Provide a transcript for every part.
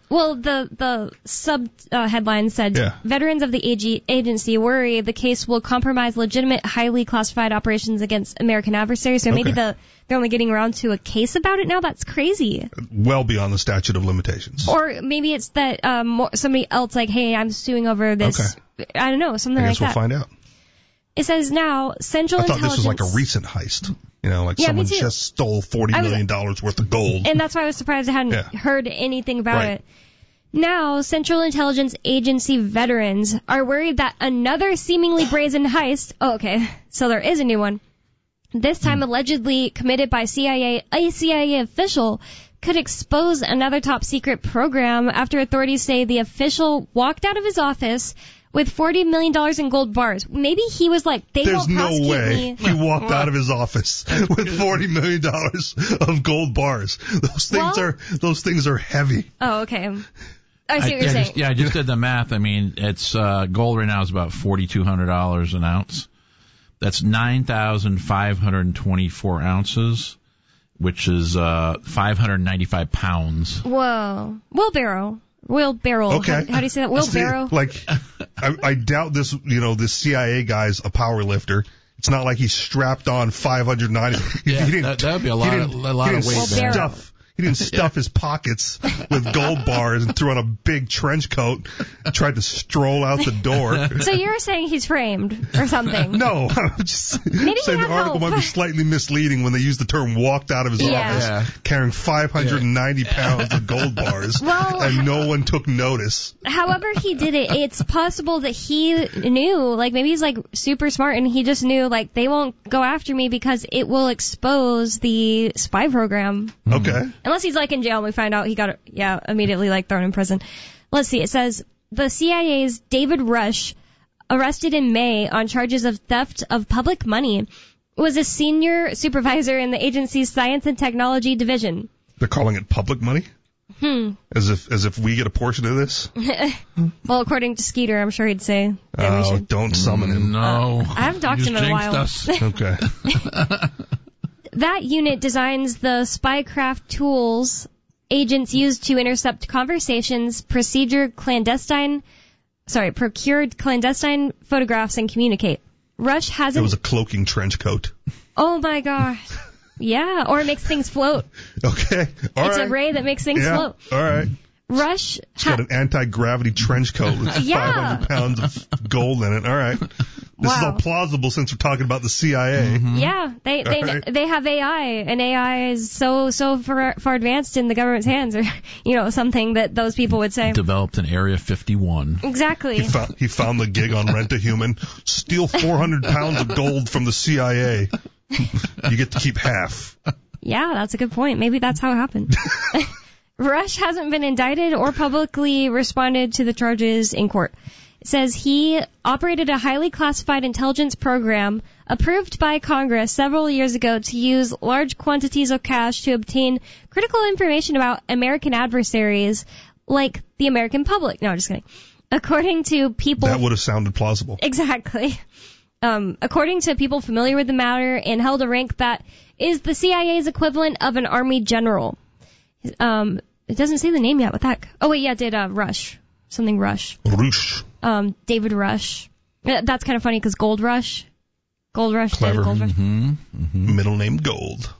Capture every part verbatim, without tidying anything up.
Well, the the sub uh, headline said, Yeah. veterans of the A G agency worry the case will compromise legitimate, highly classified operations against American adversaries. So maybe Okay. the they're only getting around to a case about it now. That's crazy. Well beyond the statute of limitations. Or maybe it's that um, more, somebody else like, hey, I'm suing over this. Okay. I don't know, something I like guess we'll that. find out. It says now Central I thought Intelligence. this was like a recent heist. You know, like Yeah, me someone too. just stole forty I was- million dollars worth of gold. And that's why I was surprised I hadn't Yeah. heard anything about Right. it. Now, Central Intelligence Agency veterans are worried that another seemingly brazen heist, oh, okay, so there is a new one, this time allegedly committed by C I A, a C I A official, could expose another top secret program after authorities say the official walked out of his office with forty million dollars in gold bars. Maybe he was like, they There's won't no prosecute way me. he walked out of his office with forty million dollars of gold bars. Those things Well- are those things are heavy. Oh, okay. I see I, what you're yeah, saying. just, yeah, I just did the math. I mean, it's uh, gold right now is about forty-two hundred dollars an ounce. That's nine thousand five hundred twenty-four ounces, which is uh, five hundred ninety-five pounds. Whoa. Wheelbarrow. Wheelbarrow. Okay. How, how do you say that? See, Wheelbarrow? like, I, I doubt this. You know, this C I A guy's a power lifter. It's not like he strapped on five hundred ninety. He, Yeah, he didn't, that- that would be a he lot didn't- of- a lot he of didn't weight there. stuff. He didn't stuff his pockets with gold bars and threw on a big trench coat and tried to stroll out the door. So you're saying he's framed or something? No, I'm just Maybe he saying the had article help. might be slightly misleading when they use the term walked out of his Yeah. office Yeah. carrying five hundred ninety pounds of gold bars Well- and no one took notice. However he did it, it's possible that he knew, like maybe he's like super smart and he just knew like they won't go after me because it will expose the spy program. Okay. Unless he's like in jail and we find out he got, yeah, immediately like thrown in prison. Let's see, it says the C I A's David Rush, arrested in May on charges of theft of public money, was a senior supervisor in the agency's science and technology division. They're calling it public money? Hmm. As if as if we get a portion of this? Well, according to Skeeter, I'm sure he'd say that we Oh, should. don't summon him. No. I haven't talked You to him in a just while. jinxed us. Okay. That unit designs the spycraft tools agents use to intercept conversations, procedure clandestine, sorry, procured clandestine photographs, and communicate. Rush It hasn't. was a cloaking trench coat. Oh my gosh. Yeah, or it makes things float. Okay. All it's right. a ray that makes things yeah. float. All right. Rush. It's got an anti-gravity trench coat with Yeah. five hundred pounds of gold in it. All right. This is Wow. all plausible since we're talking about the C I A. Mm-hmm. Yeah, they they Right. they have A I, and A I is so so far, far advanced in the government's hands, or you know something that those people would say. Developed in Area fifty-one. Exactly. He found, he found the gig on Rent a Human. Steal four hundred pounds of gold from the C I A. You get to keep half. Yeah, that's a good point. Maybe that's how it happened. Rush hasn't been indicted or publicly responded to the charges in court. It says he operated a highly classified intelligence program approved by Congress several years ago to use large quantities of cash to obtain critical information about American adversaries like the American public. No, I'm just kidding. According to people... That would have sounded plausible. Exactly. Um, according to people familiar with the matter and held a rank that is the C I A's equivalent of an army general. Um, it doesn't say the name yet. What the heck? Oh wait, yeah, it did uh, Rush. Something Rush. Roosh. Um, David Rush. Uh, That's kind of funny because Gold Rush. Gold Rush. Clever. David Gold Rush. Mm-hmm. Mm-hmm. Middle name Gold.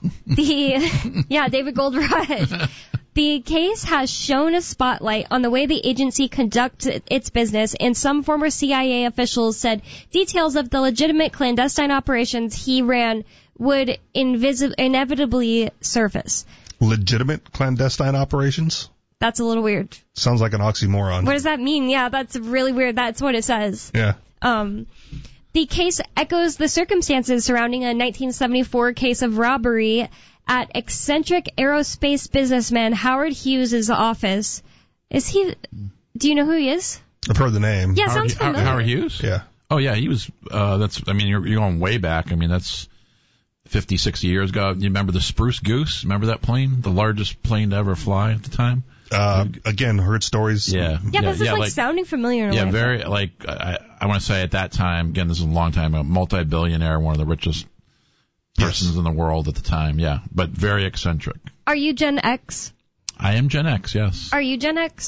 The yeah, David Gold Rush. The case has shown a spotlight on the way the agency conducts its business, and some former C I A officials said details of the legitimate clandestine operations he ran would invis- inevitably surface. Legitimate clandestine operations? That's a little weird. Sounds like an oxymoron. What does that mean? Yeah, that's really weird. That's what it says. Yeah. Um, the case echoes the circumstances surrounding a nineteen seventy-four case of robbery at eccentric aerospace businessman Howard Hughes' office. Is he... Do you know who he is? I've heard the name. Yeah, Howard, sounds familiar. Howard Hughes? Yeah. Oh, yeah, he was, uh, that's, I mean, you're, you're going way back. I mean, that's fifty, sixty years ago. You remember the Spruce Goose? Remember that plane? The largest plane to ever fly at the time? Uh, again, heard stories. Yeah. Yeah, this is yeah, like, sounding familiar in a Yeah, way. very, like, I, I want to say at that time, again, this is a long time ago, multi-billionaire, one of the richest persons Yes. in the world at the time, yeah, but very eccentric. Are you Gen X? I am Gen X, yes. Are you Gen X?